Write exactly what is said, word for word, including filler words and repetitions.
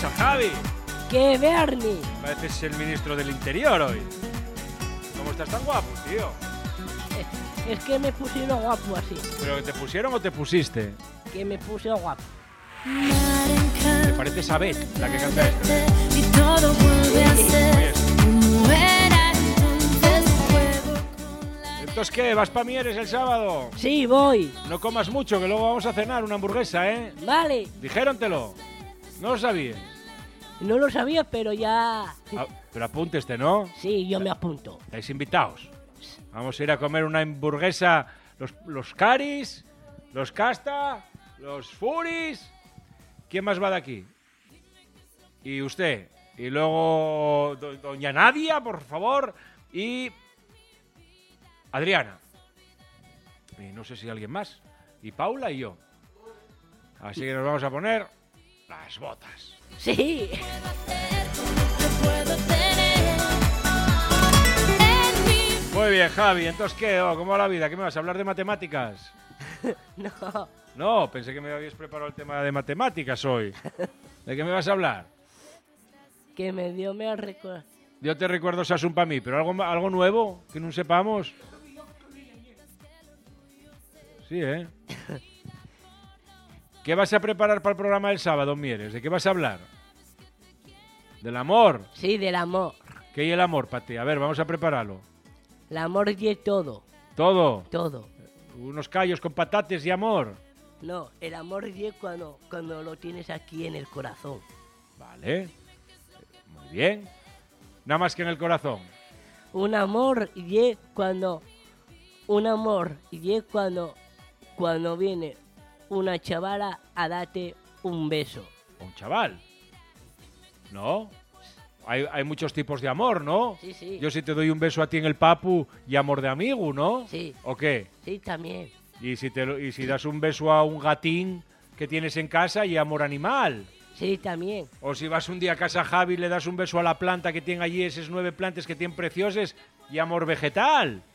pasa, Javi? ¿Qué, Bernie? Pareces el ministro del Interior hoy. ¿Cómo estás tan guapo, tío? Es, es que me pusieron guapo así. ¿Pero que te pusieron o te pusiste? Que me puse guapo. ¿Te pareces a Beth, la que canta esta? Y todo vuelve a ser como era entonces. Juego con la... ¿Entonces qué? ¿Vas pa' Mieres el sábado? Sí, voy. No comas mucho, que luego vamos a cenar una hamburguesa, ¿eh? Vale. Dijérontelo. No lo sabías. No lo sabía, pero ya... Ah, pero apúnteste, ¿no? Sí, yo me apunto. Estáis invitados. Vamos a ir a comer una hamburguesa. Los, los Caris, los Casta, los Furis. ¿Quién más va de aquí? Y usted. Y luego do, doña Nadia, por favor. Y Adriana. Y no sé si alguien más. Y Paula y yo. Así que nos vamos a poner las botas. Sí. Lo puedo tener en mi... Muy bien, Javi. Entonces, ¿qué? Oh, ¿cómo va la vida? ¿Qué me vas a hablar de matemáticas? No. No, pensé que me habías preparado el tema de matemáticas hoy. ¿De qué me vas a hablar? Que me dio me recuerdo. Yo te recuerdo Sasun para mí, pero algo, algo nuevo que no sepamos. Sí, ¿eh? ¿Qué vas a preparar para el programa del sábado, Mieres? ¿De qué vas a hablar? ¿Del amor? Sí, del amor. ¿Qué hay el amor para ti? A ver, vamos a prepararlo. El amor y todo. ¿Todo? Todo. Unos callos con patates y amor. No, el amor y cuando, cuando lo tienes aquí en el corazón. Vale. Muy bien. Nada más que en el corazón. Un amor y cuando... Un amor y cuando... Cuando viene una chavala a darte un beso. Un chaval. ¿No? Hay, hay muchos tipos de amor, ¿no? Sí, sí. Yo si te doy un beso a ti en el papu y amor de amigo, ¿no? Sí. ¿O qué? Sí, también. Y si, te, lo- y si das un beso a un gatín que tienes en casa y amor animal. Sí, también. O si vas un día a casa a Javi y le das un beso a la planta que tiene allí, esas nueve plantas que tienen preciosas y amor vegetal.